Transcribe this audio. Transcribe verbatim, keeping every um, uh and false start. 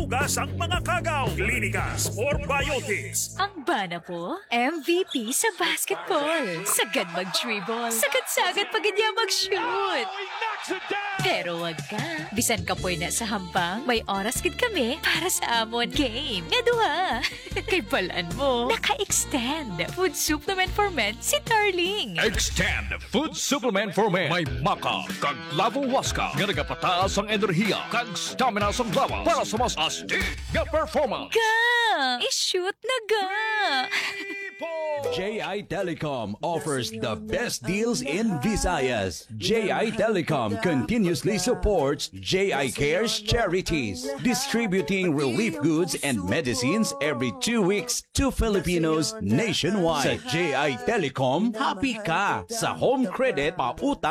Hugas ang mga kagaw. Clinicas for Biotics. Ang bana po, M V P sa basketball. Sagad mag-dribble. Sagad-sagad pag niya mag-shoot. Pero wag ka. Bisan ka po na sa hambang, may oras gid kami para sa amon game. Nga duha. Kay balaan mo, naka-extend. Food supplement for men si Darling. Extend Food Supplement for Men. May maka, kag lavo waska. Nga nagapataas ang enerhiya, kag stamina sa lawa para sa mas astig nga performance. Ga! I-shoot na ga! J I Telecom offers the best deals in Visayas. J I Telecom continuously supports J I Cares charities, distributing relief goods and medicines every two weeks to Filipinos nationwide. Sa J I Telecom, happy ka! Sa home credit, pautang